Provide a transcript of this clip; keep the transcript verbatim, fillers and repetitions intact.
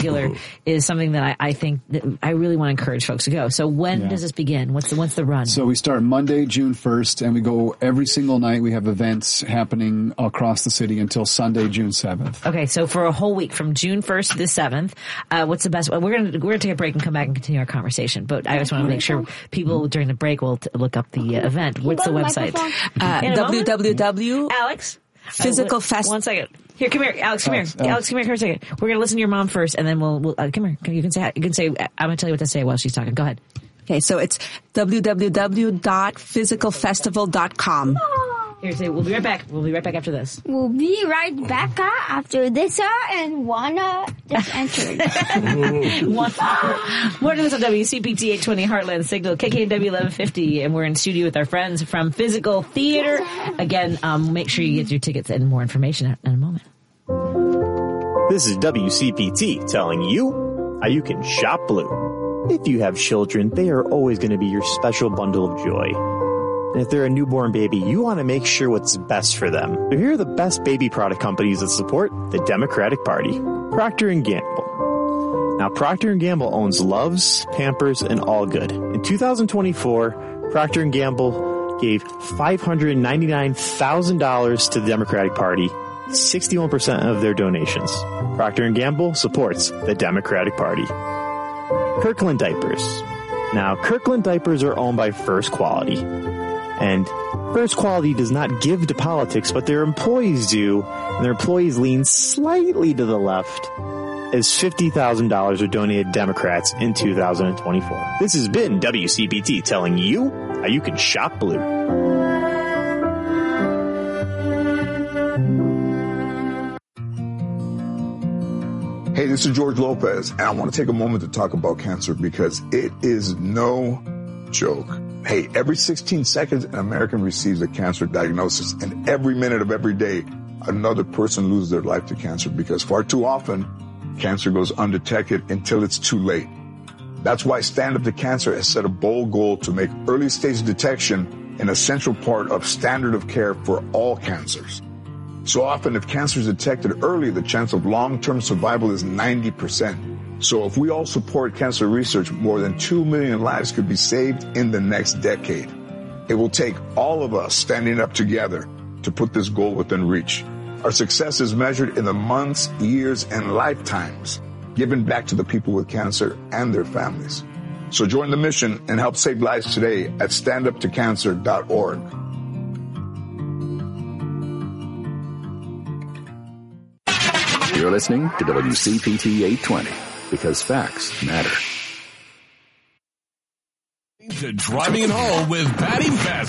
particular is something that I, I think that I really want to encourage folks to go. So when yeah. does this begin? What's the, what's the run? So we start Monday, June first, and we go every single night. We have events happening across the city until Sunday, June seventh. Okay, so for a whole week from June first to the seventh, uh, what's the best? Well, we're going to we're going to take a break and come back and continue our conversation. But I just want to make sure people during the break will t- look up the uh, event. What's the website? Uh, w w w Alex? Physical uh, Fest. One second. Here, come here, Alex. Come Alex, here, Alex. Alex. Come here. Come here a second. We're gonna listen to your mom first, and then we'll. we'll uh, come here. You can say. You can say. I'm gonna tell you what to say while she's talking. Go ahead. Okay, so it's w w w dot physical festival dot com. Here, say. We'll be right back. We'll be right back after this. We'll be right back uh, after this, uh, and Juana just entered. More to this on W C P T eight twenty Heartland Signal, K K N W eleven fifty, and we're in studio with our friends from Physical Theater. Again, um, make sure you get your tickets and more information in a moment. This is W C P T telling you how you can shop blue. If you have children, they are always going to be your special bundle of joy. And if they're a newborn baby, you want to make sure what's best for them. So here are the best baby product companies that support the Democratic Party. Procter and Gamble. Now, Procter and Gamble owns Luvs, Pampers, and All Good. In two thousand twenty-four, Procter and Gamble gave five hundred ninety-nine thousand dollars to the Democratic Party, sixty-one percent of their donations. Procter and Gamble supports the Democratic Party. Kirkland Diapers. Now, Kirkland Diapers are owned by First Quality. And First Quality does not give to politics, but their employees do, and their employees lean slightly to the left, as fifty thousand dollars are donated to Democrats in two thousand twenty-four. This has been W C P T telling you how you can shop blue. Hey, this is George Lopez, and I want to take a moment to talk about cancer because it is no joke. Hey, every sixteen seconds, an American receives a cancer diagnosis, and every minute of every day, another person loses their life to cancer because far too often, cancer goes undetected until it's too late. That's why Stand Up to Cancer has set a bold goal to make early stage detection an essential part of standard of care for all cancers. So often, if cancer is detected early, the chance of long-term survival is ninety percent. So if we all support cancer research, more than two million lives could be saved in the next decade. It will take all of us standing up together to put this goal within reach. Our success is measured in the months, years, and lifetimes given back to the people with cancer and their families. So join the mission and help save lives today at stand up to cancer dot org. You're listening to W C P T eight twenty. Because facts matter. To Driving It Home with Patty Bass.